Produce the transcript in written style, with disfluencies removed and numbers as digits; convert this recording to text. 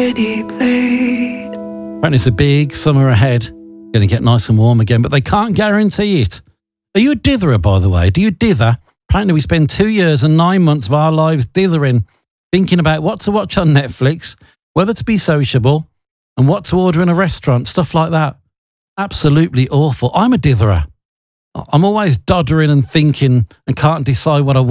already played. Apparently it's a big summer ahead. Going to get nice and warm again, but they can't guarantee it. Are you a ditherer, by the way? Do you dither? Apparently we spend 2 years and 9 months of our lives dithering, thinking about what to watch on Netflix, whether to be sociable, and what to order in a restaurant, stuff like that. Absolutely awful. I'm a ditherer. I'm always doddering and thinking and can't decide what I